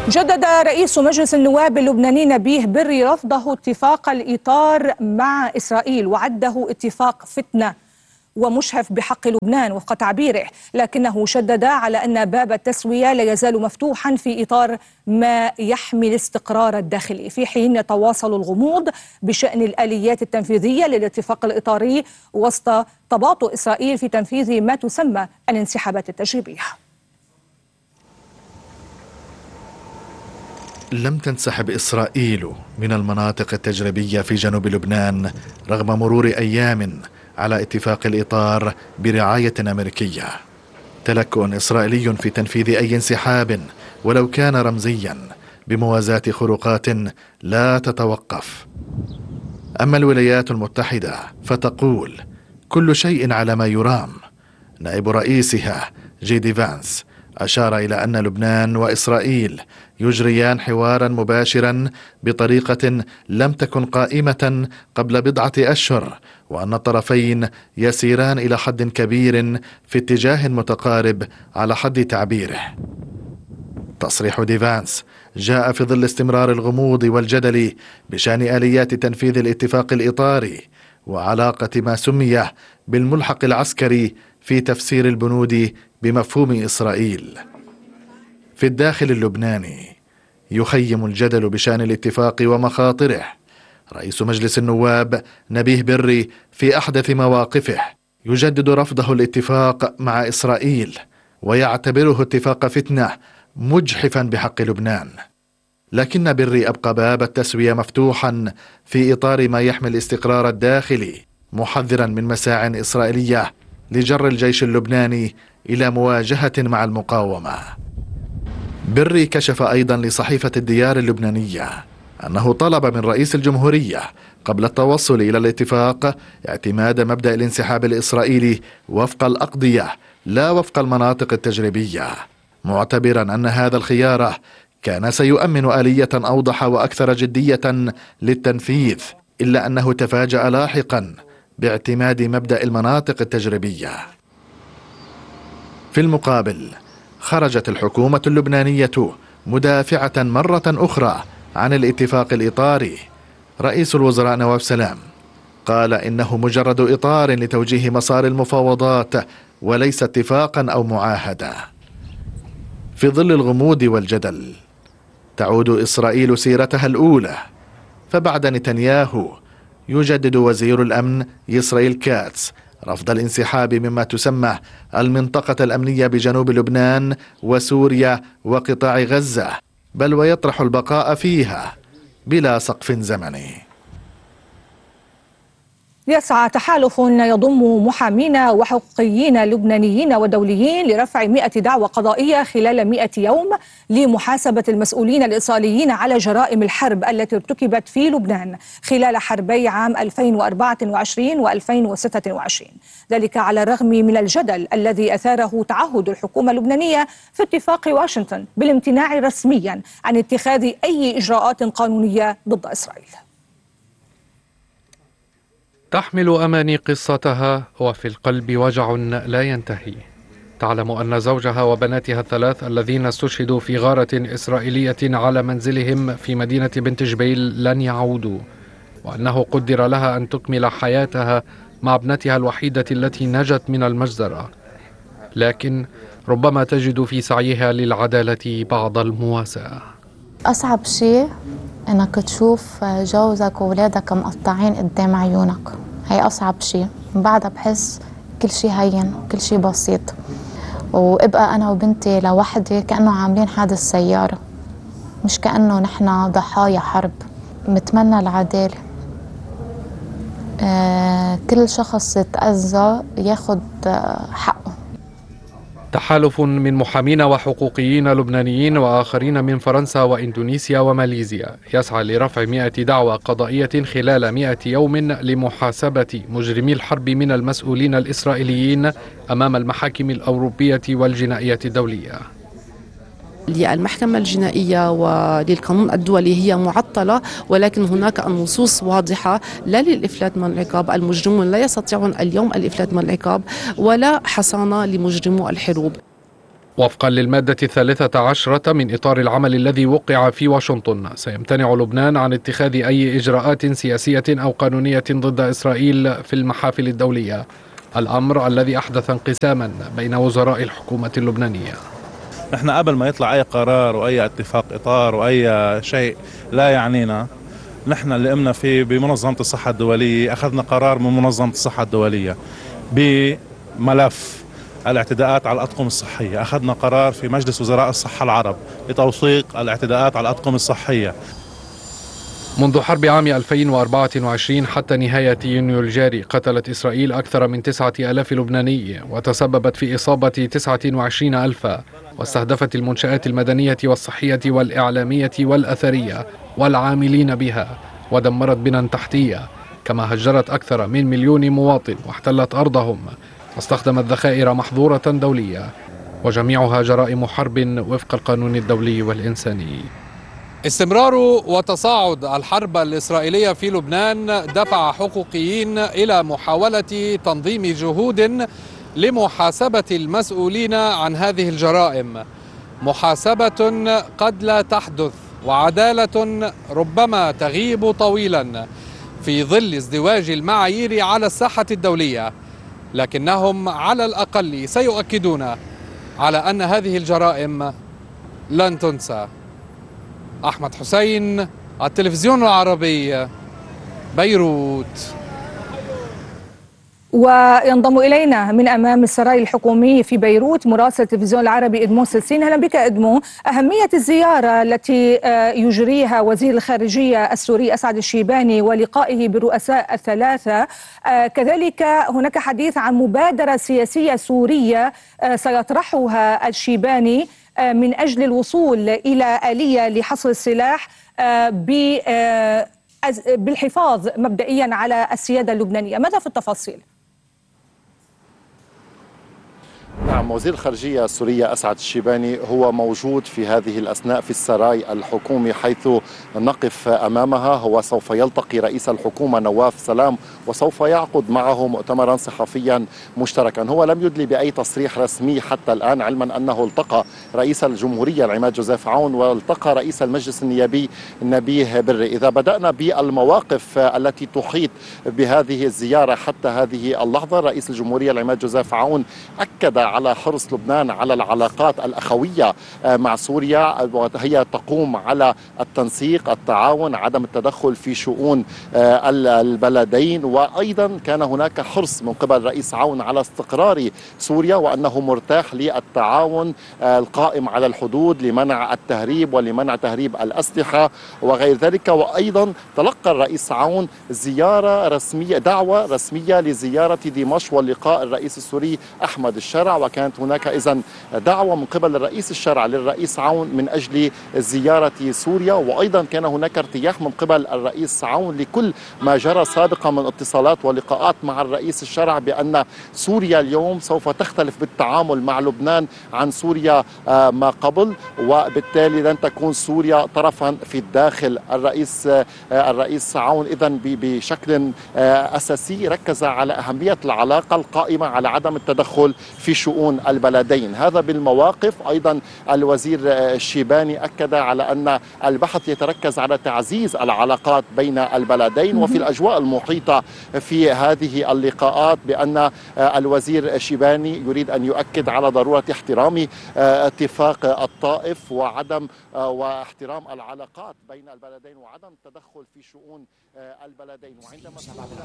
جدد رئيس مجلس النواب اللبناني نبيه بري رفضه اتفاق الإطار مع إسرائيل وعده اتفاق فتنة ومشهف بحق لبنان وفق تعبيره، لكنه شدد على أن باب التسوية لا يزال مفتوحا في إطار ما يحمي الاستقرار الداخلي، في حين يتواصل الغموض بشأن الآليات التنفيذية للاتفاق الإطاري وسط تباطؤ إسرائيل في تنفيذ ما تسمى الانسحابات التجريبية. لم تنسحب إسرائيل من المناطق التجريبية في جنوب لبنان رغم مرور أيام على اتفاق الإطار برعاية أمريكية. تلكؤ إسرائيلي في تنفيذ أي انسحاب ولو كان رمزيا بموازاة خروقات لا تتوقف. أما الولايات المتحدة فتقول كل شيء على ما يرام. نائب رئيسها جيدي فانس أشار إلى أن لبنان وإسرائيل يجريان حوارا مباشرا بطريقة لم تكن قائمة قبل بضعة أشهر، وأن الطرفين يسيران إلى حد كبير في اتجاه متقارب على حد تعبيره. تصريح ديفانس جاء في ظل استمرار الغموض والجدل بشأن آليات تنفيذ الاتفاق الإطاري وعلاقة ما سمي بالملحق العسكري في تفسير البنود بمفهوم إسرائيل. في الداخل اللبناني يخيم الجدل بشأن الاتفاق ومخاطره. رئيس مجلس النواب نبيه بري في أحدث مواقفه يجدد رفضه الاتفاق مع إسرائيل ويعتبره اتفاق فتنة مجحفا بحق لبنان، لكن بري أبقى باب التسوية مفتوحا في إطار ما يحمي الاستقرار الداخلي، محذرا من مساع إسرائيلية لجر الجيش اللبناني إلى مواجهة مع المقاومة. بري كشف أيضا لصحيفة الديار اللبنانية أنه طلب من رئيس الجمهورية قبل التوصل إلى الاتفاق اعتماد مبدأ الانسحاب الإسرائيلي وفق الأقضية لا وفق المناطق التجريبية، معتبرا أن هذا الخيار كان سيؤمن آلية أوضح وأكثر جدية للتنفيذ، إلا أنه تفاجأ لاحقا باعتماد مبدأ المناطق التجريبية. في المقابل خرجت الحكومة اللبنانية مدافعة مرة أخرى عن الاتفاق الإطاري. رئيس الوزراء نواف سلام قال إنه مجرد إطار لتوجيه مسار المفاوضات وليس اتفاقا أو معاهدة. في ظل الغموض والجدل تعود إسرائيل سيرتها الأولى، فبعد نتنياهو يجدد وزير الأمن إسرائيل كاتس رفض الانسحاب مما تسمى المنطقة الأمنية بجنوب لبنان وسوريا وقطاع غزة، بل ويطرح البقاء فيها بلا سقف زمني. يسعى تحالف يضم محامين وحقوقيين لبنانيين ودوليين لرفع 100 دعوى قضائية خلال 100 يوم لمحاسبة المسؤولين الإسرائيليين على جرائم الحرب التي ارتكبت في لبنان خلال حربي عام 2024 و2026، ذلك على الرغم من الجدل الذي أثاره تعهد الحكومة اللبنانية في اتفاق واشنطن بالامتناع رسميا عن اتخاذ أي إجراءات قانونية ضد إسرائيل. تحمل أماني قصتها وفي القلب وجع لا ينتهي. تعلم أن زوجها وبناتها الثلاث الذين استشهدوا في غارة إسرائيلية على منزلهم في مدينة بنت جبيل لن يعودوا، وأنه قدر لها أن تكمل حياتها مع ابنتها الوحيدة التي نجت من المجزرة، لكن ربما تجد في سعيها للعدالة بعض المواساة. أصعب شيء إنك تشوف جوزك وولادك مقطعين قدام عيونك، هي أصعب شيء. بعدها بحس كل شيء هين وكل شيء بسيط، وابقى أنا وبنتي لوحدي كأنه عاملين حادث سيارة، مش كأنه نحن ضحايا حرب. متمنى العدالة، كل شخص يتأذى ياخد حقه. تحالف من محامين وحقوقيين لبنانيين وآخرين من فرنسا وإندونيسيا وماليزيا يسعى لرفع 100 دعوى قضائية خلال 100 يوم لمحاسبة مجرمي الحرب من المسؤولين الإسرائيليين أمام المحاكم الأوروبية والجنائية الدولية. المحكمة الجنائية وللقانون الدولي هي معطلة، ولكن هناك النصوص واضحة لا للإفلات من العقاب. المجرمون لا يستطيعون اليوم الإفلات من العقاب ولا حصانة لمجرمو الحروب. وفقا للمادة 13 من إطار العمل الذي وقع في واشنطن، سيمتنع لبنان عن اتخاذ أي إجراءات سياسية أو قانونية ضد إسرائيل في المحافل الدولية، الأمر الذي أحدث انقساما بين وزراء الحكومة اللبنانية. نحن قبل ما يطلع أي قرار وأي اتفاق إطار وأي شيء لا يعنينا، نحن اللي قمنا فيه بمنظمة الصحة الدولية، أخذنا قرار من منظمة الصحة الدولية بملف الاعتداءات على الأطقم الصحية، أخذنا قرار في مجلس وزراء الصحة العرب لتوثيق الاعتداءات على الأطقم الصحية. منذ حرب عام 2024 حتى نهاية يونيو الجاري قتلت إسرائيل أكثر من 9,000 لبناني وتسببت في إصابة 29,000، واستهدفت المنشآت المدنية والصحية والإعلامية والأثرية والعاملين بها، ودمرت بنى تحتية، كما هجرت أكثر من 1,000,000 مواطن واحتلت أرضهم، واستخدمت ذخائر محظورة دولية، وجميعها جرائم حرب وفق القانون الدولي والإنساني. استمرار وتصاعد الحرب الإسرائيلية في لبنان دفع حقوقيين إلى محاولة تنظيم جهود لمحاسبة المسؤولين عن هذه الجرائم، محاسبة قد لا تحدث وعدالة ربما تغيب طويلا في ظل ازدواج المعايير على الساحة الدولية، لكنهم على الأقل سيؤكدون على أن هذه الجرائم لن تنسى. أحمد حسين، التلفزيون العربي، بيروت. وينضم إلينا من أمام السراي الحكومي في بيروت مراسل التلفزيون العربي إدمون سلسين. أهلا بك إدمون. أهمية الزيارة التي يجريها وزير الخارجية السوري أسعد الشيباني ولقائه بالرؤساء الثلاثة، كذلك هناك حديث عن مبادرة سياسية سورية سيطرحها الشيباني من أجل الوصول إلى آلية لحصر السلاح بالحفاظ مبدئيا على السيادة اللبنانية. ماذا في التفاصيل؟ نعم، وزير الخارجية السورية أسعد الشيباني هو موجود في هذه الأثناء في السراي الحكومي حيث نقف أمامها. هو سوف يلتقي رئيس الحكومة نواف سلام وسوف يعقد معه مؤتمرا صحفيا مشتركا. هو لم يدلي بأي تصريح رسمي حتى الآن، علما أنه التقى رئيس الجمهورية العماد جوزيف عون والتقى رئيس المجلس النيابي نبيه بري. إذا بدأنا بالمواقف التي تحيط بهذه الزيارة حتى هذه اللحظة، رئيس الجمهورية العماد جوزيف عون أكد على حرص لبنان على العلاقات الأخوية مع سوريا، وهي تقوم على التنسيق، التعاون، عدم التدخل في شؤون البلدين. وأيضا كان هناك حرص من قبل رئيس عون على استقرار سوريا، وأنه مرتاح للتعاون القائم على الحدود لمنع التهريب ولمنع تهريب الأسلحة وغير ذلك. وأيضا تلقى الرئيس عون زيارة رسمية، دعوة رسمية لزيارة دمشق واللقاء الرئيس السوري أحمد الشرع، وكانت هناك إذن دعوة من قبل الرئيس الشرع للرئيس عون من أجل زيارة سوريا. وأيضا كان هناك ارتياح من قبل الرئيس عون لكل ما جرى سابقا من اتصالات ولقاءات مع الرئيس الشرع بأن سوريا اليوم سوف تختلف بالتعامل مع لبنان عن سوريا ما قبل، وبالتالي لن تكون سوريا طرفا في الداخل. الرئيس عون إذن بشكل أساسي ركز على أهمية العلاقة القائمة على عدم التدخل في شؤون البلدين. هذا بالمواقف. أيضا الوزير الشيباني أكد على أن البحث يتركز على تعزيز العلاقات بين البلدين. وفي الأجواء المحيطة في هذه اللقاءات بأن الوزير الشيباني يريد أن يؤكد على ضرورة احترام اتفاق الطائف واحترام العلاقات بين البلدين وعدم التدخل في شؤون البلدين. وعندما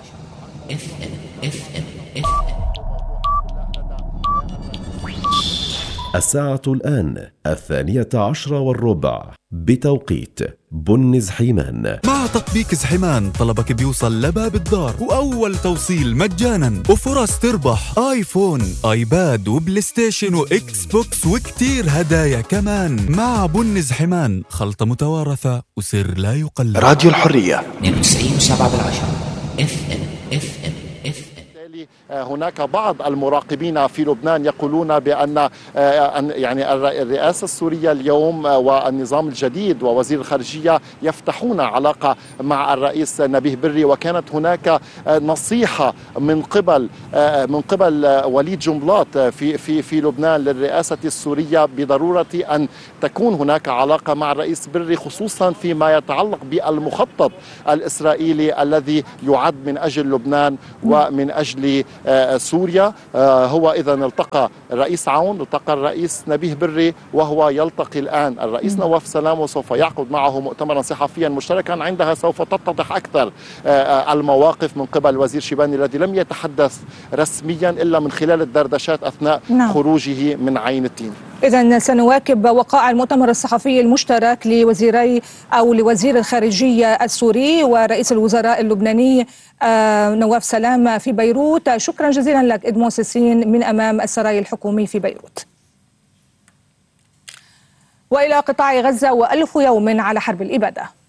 الساعة الآن 12:15 بتوقيت بن زحيمان. مع تطبيق زحيمان طلبك بيوصل لباب الدار وأول توصيل مجانا وفرص تربح آيفون، آيباد وبلاي ستيشن وإكس بوكس وكتير هدايا كمان. مع بن زحيمان خلطة متوارثة وسر لا يقلد. راديو الحرية 92.7 FM. هناك بعض المراقبين في لبنان يقولون بأن يعني الرئاسة السورية اليوم والنظام الجديد ووزير الخارجية يفتحون علاقة مع الرئيس نبيه بري، وكانت هناك نصيحة من قبل وليد جنبلاط في لبنان للرئاسة السورية بضرورة أن تكون هناك علاقة مع الرئيس بري، خصوصا فيما يتعلق بالمخطط الإسرائيلي الذي يعد من أجل لبنان ومن أجل سوريا. هو إذا التقى الرئيس عون، التقى الرئيس نبيه بري، وهو يلتقي الآن الرئيس نواف سلام، وسوف يعقد معه مؤتمرا صحفيا مشتركا. عندها سوف تتضح أكثر المواقف من قبل وزير شيباني الذي لم يتحدث رسميا إلا من خلال الدردشات أثناء خروجه من عين التين. إذن سنواكب وقائع المؤتمر الصحفي المشترك لوزير الخارجية السوري ورئيس الوزراء اللبناني نواف سلام في بيروت. شكرا جزيلا لك إدمون سيسين من أمام السراي الحكومي في بيروت. وإلى قطاع غزة و1000 يوم على حرب الإبادة.